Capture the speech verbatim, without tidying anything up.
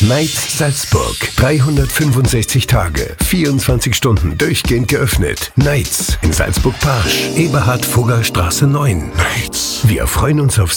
Nights Salzburg. dreihundertfünfundsechzig Tage, vierundzwanzig Stunden durchgehend geöffnet. Nights in Salzburg-Parsch, Eberhard-Fugger-Straße neun. Nights. Wir freuen uns auf